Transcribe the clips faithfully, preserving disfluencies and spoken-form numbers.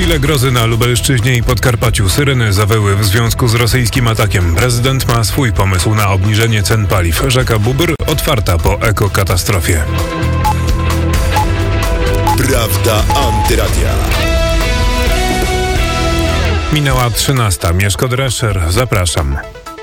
Chwile grozy na Lubelszczyźnie i Podkarpaciu. Syreny zawyły w związku z rosyjskim atakiem. Prezydent ma swój pomysł na obniżenie cen paliw. Rzeka Bóbr otwarta po ekokatastrofie. Prawda Antyradia. Minęła trzynasta. Mieszko Drescher. Zapraszam.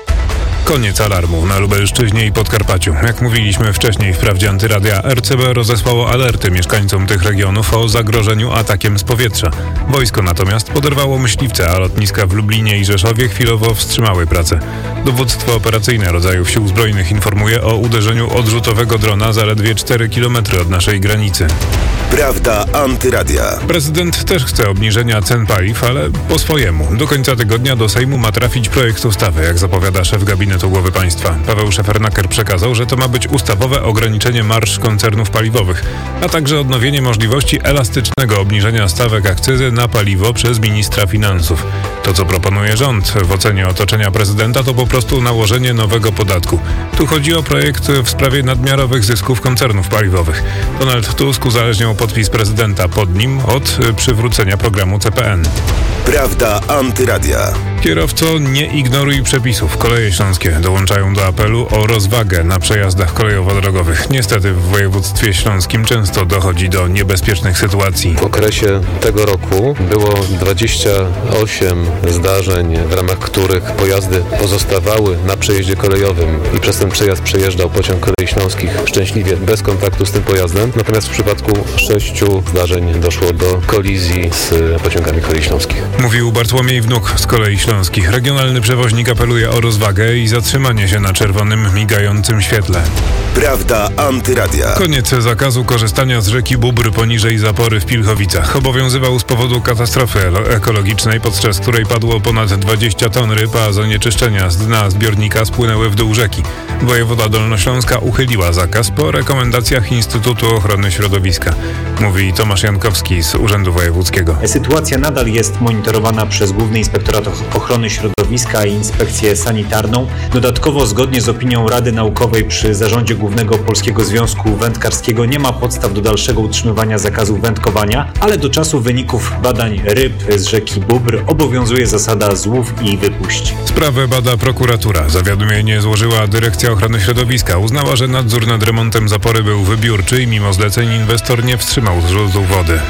Koniec alarmu na Lubelszczyźnie i Podkarpaciu. Jak mówiliśmy wcześniej w Prawdzie Antyradia, R C B rozesłało alerty mieszkańcom tych regionów o zagrożeniu atakiem z powietrza. Wojsko natomiast poderwało myśliwce, a lotniska w Lublinie i Rzeszowie chwilowo wstrzymały pracę. Dowództwo operacyjne rodzajów Sił Zbrojnych informuje o uderzeniu odrzutowego drona zaledwie cztery kilometry od naszej granicy. Prawda Antyradia. Prezydent też chce obniżenia cen paliw, ale po swojemu. Do końca tygodnia do Sejmu ma trafić projekt ustawy, jak zapowiada szef gabinetu głowy państwa. Paweł Szefernaker przekazał, że to ma być ustawowe ograniczenie marż koncernów paliwowych, a także odnowienie możliwości elastycznego obniżenia stawek akcyzy na paliwo przez ministra finansów. To, co proponuje rząd w ocenie otoczenia prezydenta, to po prostu nałożenie nowego podatku. Tu chodzi o projekt w sprawie nadmiarowych zysków koncernów paliwowych. Donald Tusk uzależniał podpis prezydenta pod nim od przywrócenia programu C P N. Prawda Antyradia. Kierowco, nie ignoruj przepisów. Koleje śląskie dołączają do apelu o rozwagę na przejazdach kolejowo-drogowych. Niestety w województwie śląskim często dochodzi do niebezpiecznych sytuacji. W okresie tego roku było dwadzieścia osiem zdarzeń, w ramach których pojazdy pozostawały na przejeździe kolejowym i przez ten przejazd przejeżdżał pociąg Kolei Śląskich szczęśliwie bez kontaktu z tym pojazdem. Natomiast w przypadku sześciu zdarzeń doszło do kolizji z pociągami Kolei Śląskich. Mówił Bartłomiej Wnuk z Kolei Śląskich. Regionalny przewoźnik apeluje o rozwagę i zatrzymanie się na czerwonym, migającym świetle. Prawda Antyradia. Koniec zakazu korzystania z rzeki Bóbr poniżej zapory w Pilchowicach. Obowiązywał z powodu katastrofy ekologicznej, podczas której padło ponad dwadzieścia ton ryb, a zanieczyszczenia z dna zbiornika spłynęły w dół rzeki. Wojewoda Dolnośląska uchyliła zakaz po rekomendacjach Instytutu Ochrony Środowiska. Mówi Tomasz Jankowski z Urzędu Wojewódzkiego. Sytuacja nadal jest monitorowana przez Główny Inspektorat Ochrony Środowiska i Inspekcję Sanitarną. Dodatkowo, zgodnie z opinią Rady Naukowej przy Zarządzie Głównego Polskiego Związku Wędkarskiego, nie ma podstaw do dalszego utrzymywania zakazu wędkowania, ale do czasu wyników badań ryb z rzeki Bóbr obowiązuje zasada złów i wypuść. Sprawę bada prokuratura. Zawiadomienie złożyła Dyrekcja Ochrony Środowiska. Uznała, że nadzór nad remontem zapory był wybiórczy i mimo zleceń inwestor nie wstrzymał zrzutu wody.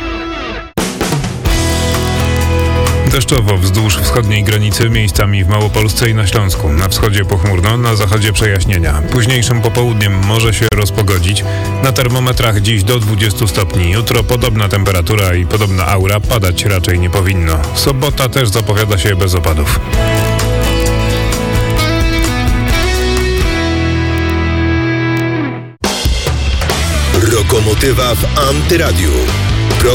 Deszczowo wzdłuż wschodniej granicy, miejscami w Małopolsce i na Śląsku. Na wschodzie pochmurno, na zachodzie przejaśnienia. Późniejszym popołudniem może się rozpogodzić. Na termometrach dziś do dwudziestu stopni. Jutro podobna temperatura i podobna aura, padać raczej nie powinno. Sobota też zapowiada się bez opadów. Lokomotywa w Antyradiu. Program